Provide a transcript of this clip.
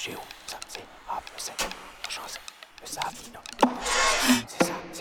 Géo, ça, c'est A plus 7. Chance, le ça, Nino. C'est ça.